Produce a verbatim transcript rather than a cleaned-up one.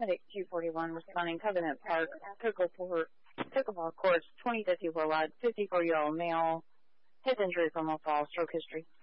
Medic two forty-one responding Covenant Park, pickleball, pickleball course, twenty fifty-four wide, fifty-four-year-old male, head injury from a fall, stroke history.